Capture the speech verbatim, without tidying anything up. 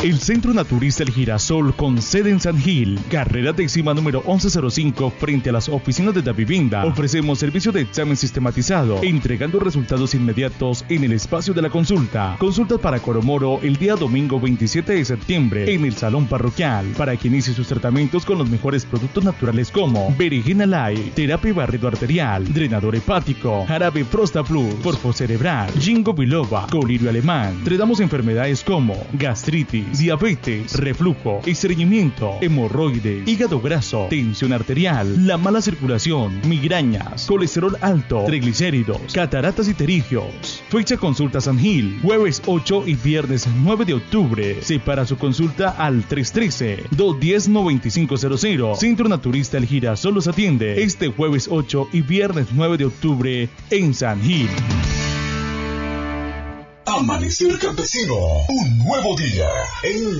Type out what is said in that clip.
El Centro Naturista El Girasol, con sede en San Gil, carrera décima número once cero cinco, frente a las oficinas de Davivienda. Ofrecemos servicio de examen sistematizado, entregando resultados inmediatos en el espacio de la consulta. Consultas para Coromoro el día domingo veintisiete de septiembre en el Salón Parroquial, para que inicie sus tratamientos con los mejores productos naturales como berenjena light, terapia barrido arterial, drenador hepático, jarabe Prosta Plus, porfo cerebral, Ginkgo biloba, colirio alemán. Tratamos enfermedades como gastritis, diabetes, reflujo, estreñimiento, hemorroides, hígado graso, tensión arterial, la mala circulación, migrañas, colesterol alto, triglicéridos, cataratas y pterigios. Fecha consulta San Gil, jueves ocho y viernes nueve de octubre. Separa su consulta al tres uno tres, dos uno cero, nueve cinco cero cero. Centro Naturista El Girasol los atiende este jueves ocho y viernes nueve de octubre en San Gil. Amanecer Campesino, un nuevo día en